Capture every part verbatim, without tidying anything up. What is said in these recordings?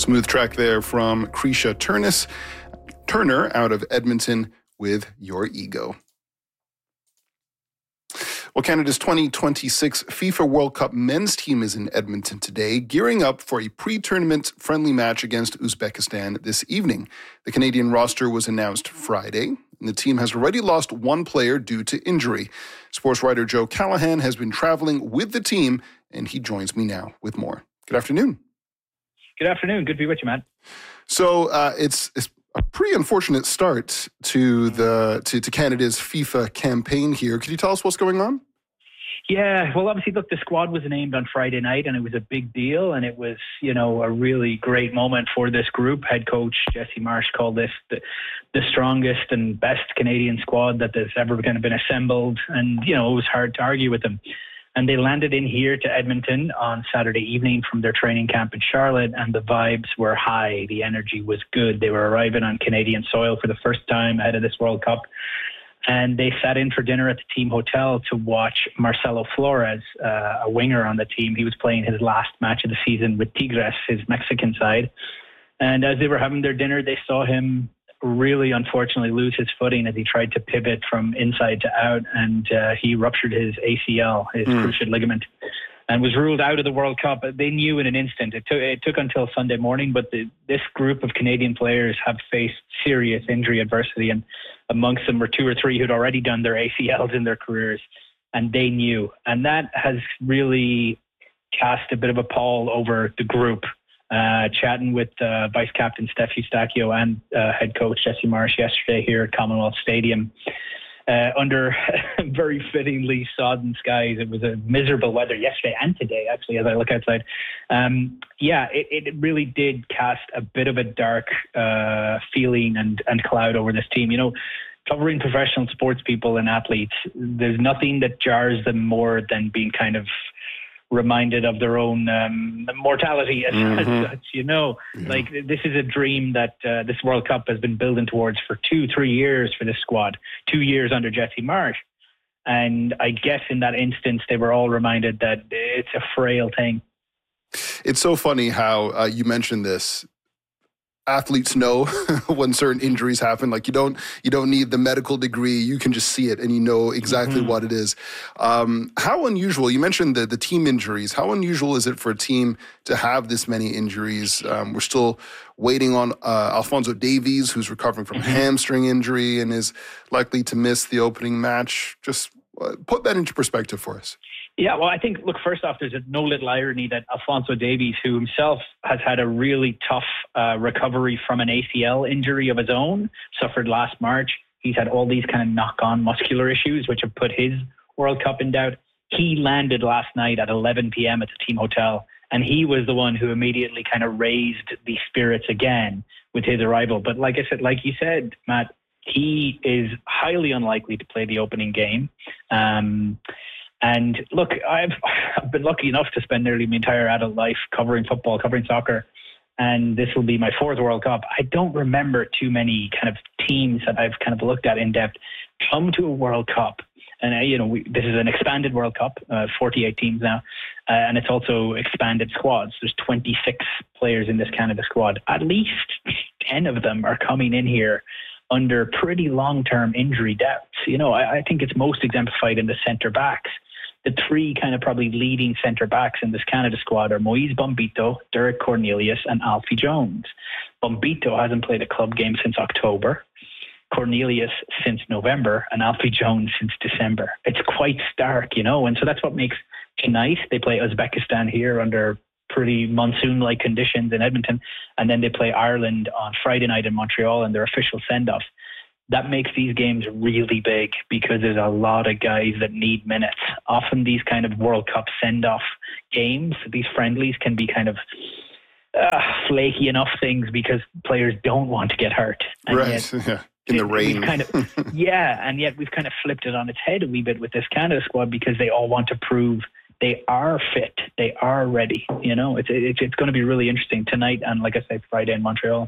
Smooth track there from Krisha Turnis, Turner out of Edmonton with Your Ego. Well, Canada's twenty twenty-six FIFA World Cup men's team is in Edmonton today, gearing up for a pre-tournament friendly match against Uzbekistan this evening. The Canadian roster was announced Friday, and the team has already lost one player due to injury. Sports writer Joe Callahan has been traveling with the team, and he joins me now with more. Good afternoon. Good afternoon. Good to be with you, man. So uh, it's, it's a pretty unfortunate start to the to, to Canada's FIFA campaign here. Could you tell us what's going on? Yeah, well, obviously, look, the squad was named on Friday night, and it was a big deal, and it was, you know, a really great moment for this group. Head coach Jesse Marsh called this the, the strongest and best Canadian squad that has ever kind of been assembled, and, you know, it was hard to argue with them. And they landed in here to Edmonton on Saturday evening from their training camp in Charlotte, and the vibes were high. The energy was good. They were arriving on Canadian soil for the first time ahead of this World Cup. And they sat in for dinner at the team hotel to watch Marcelo Flores, uh, a winger on the team. He was playing his last match of the season with Tigres, his Mexican side. And as they were having their dinner, they saw him really unfortunately lose his footing as he tried to pivot from inside to out, and uh, he ruptured his A C L, his mm. cruciate ligament, and was ruled out of the World Cup. They knew in an instant. It took it took until Sunday morning, but the, this group of Canadian players have faced serious injury adversity, and amongst them were two or three who'd already done their A C Ls in their careers, and they knew. And that has really cast a bit of a pall over the group. Uh, chatting with uh, Vice Captain Steph Eustachio and uh, Head Coach Jesse Marsh yesterday here at Commonwealth Stadium uh, under very fittingly sodden skies. It was a miserable weather yesterday and today, actually, as I look outside. Um, yeah, it, it really did cast a bit of a dark uh, feeling and, and cloud over this team. You know, covering professional sports people and athletes, there's nothing that jars them more than being kind of reminded of their own um, mortality, as, mm-hmm. as such, you know. Yeah. Like, this is a dream that uh, this World Cup has been building towards for two, three years for this squad, two years under Jesse Marsh. And I guess in that instance, they were all reminded that it's a frail thing. It's so funny how uh, you mentioned this. Athletes know when certain injuries happen. Like, you don't you don't need the medical degree. You can just see it and you know exactly mm-hmm. what it is. Um, how unusual, you mentioned the, the team injuries. How unusual is it for a team to have this many injuries? Um, we're still waiting on uh, Alphonso Davies, who's recovering from a hamstring injury and is likely to miss the opening match. Just uh, put that into perspective for us. Yeah, well, I think, look, first off, there's a no little irony that Alphonso Davies, who himself has had a really tough uh, recovery from an A C L injury of his own, suffered last March. He's had all these kind of knock-on muscular issues, which have put his World Cup in doubt. He landed last night at eleven p.m. at the team hotel, and he was the one who immediately kind of raised the spirits again with his arrival. But like I said, like you said, Matt, he is highly unlikely to play the opening game. Um And look, I've I've been lucky enough to spend nearly my entire adult life covering football, covering soccer, and this will be my fourth World Cup. I don't remember too many kind of teams that I've kind of looked at in depth come to a World Cup. And, uh, you know, we, this is an expanded World Cup, uh, forty-eight teams now, uh, and it's also expanded squads. There's twenty-six players in this Canada squad. At least ten of them are coming in here under pretty long-term injury depths. You know, I, I think it's most exemplified in the centre-backs. The three kind of probably leading centre-backs in this Canada squad are Moise Bombito, Derek Cornelius, and Alfie Jones. Bombito hasn't played a club game since October, Cornelius since November, and Alfie Jones since December. It's quite stark, you know, and so that's what makes tonight. They play Uzbekistan here under pretty monsoon-like conditions in Edmonton, and then they play Ireland on Friday night in Montreal in their official send-off. That makes these games really big because there's a lot of guys that need minutes. Often these kind of World Cup send-off games, these friendlies can be kind of uh, flaky enough things because players don't want to get hurt. And right, yet, yeah. In the rain. Kind of, yeah, and yet we've kind of flipped it on its head a wee bit with this Canada squad because they all want to prove they are fit, they are ready. You know, it's it's, it's going to be really interesting tonight and, like I said, Friday in Montreal.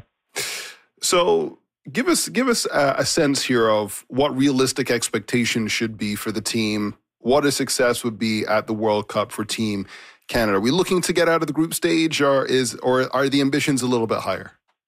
So give us give us a, a sense here of what realistic expectations should be for the team, what a success would be at the World Cup for Team Canada? Are we looking to get out of the group stage, or is or are the ambitions a little bit higher?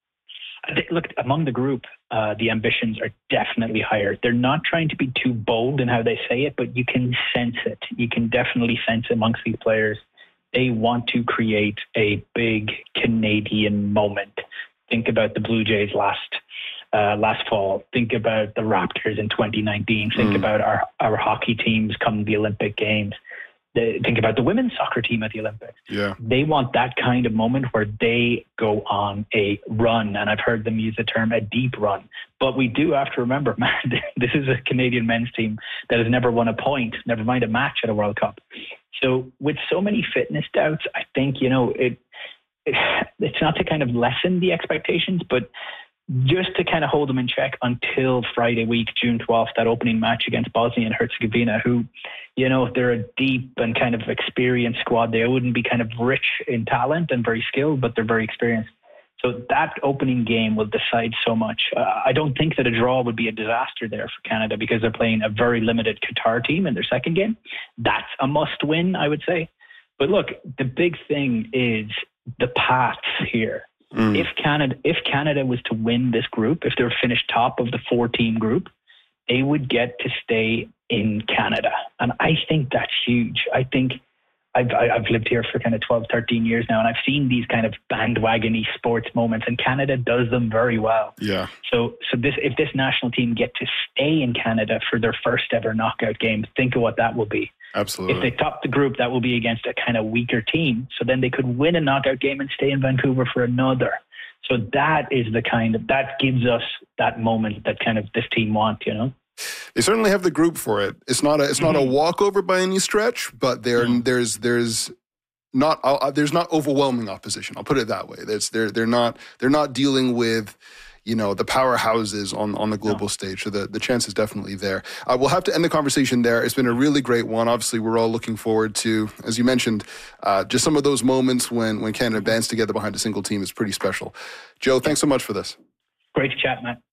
I think, look, among the group, uh, the ambitions are definitely higher. They're not trying to be too bold in how they say it, but you can sense it. You can definitely sense amongst these players. They want to create a big Canadian moment. Think about the Blue Jays last uh, last fall. Think about the Raptors in twenty nineteen. Think mm. about our, our hockey teams come the Olympic Games. The, think about the women's soccer team at the Olympics. Yeah. They want that kind of moment where they go on a run. And I've heard them use the term a deep run. But we do have to remember, man, this is a Canadian men's team that has never won a point, never mind a match at a World Cup. So with so many fitness doubts, I think, you know, it, it it's not to kind of lessen the expectations, but just to kind of hold them in check until Friday week, June twelfth, that opening match against Bosnia and Herzegovina, who, you know, they're a deep and kind of experienced squad. They wouldn't be kind of rich in talent and very skilled, but they're very experienced. So that opening game will decide so much. Uh, I don't think that a draw would be a disaster there for Canada because they're playing a very limited Qatar team in their second game. That's a must win, I would say. But look, the big thing is the paths here. Mm. If Canada, if Canada was to win this group, if they were finished top of the four-team group, they would get to stay in Canada. And I think that's huge. I think I've, I've lived here for kind of twelve, thirteen years now, and I've seen these kind of bandwagon-y sports moments, and Canada does them very well. Yeah. So, so this if this national team get to stay in Canada for their first ever knockout game, think of what that will be. Absolutely. If they top the group, that will be against a kind of weaker team. So then they could win a knockout game and stay in Vancouver for another. So that is the kind of, that gives us that moment that kind of this team want, you know? They certainly have the group for it. It's not a, it's mm-hmm. not a walkover by any stretch, but there, mm-hmm. there's, there's not, uh, there's not overwhelming opposition. I'll put it that way. There's, they're, they're not, they're not dealing with, you know, the powerhouses on, on the global no. stage. So the, the chance is definitely there. Uh, we'll have to end the conversation there. It's been a really great one. Obviously, we're all looking forward to, as you mentioned, uh, just some of those moments when, when Canada bands together behind a single team is pretty special. Joe, thanks so much for this. Great to chat, Matt.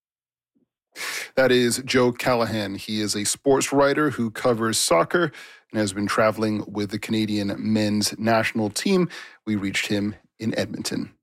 That is Joe Callahan. He is a sports writer who covers soccer and has been traveling with the Canadian men's national team. We reached him in Edmonton.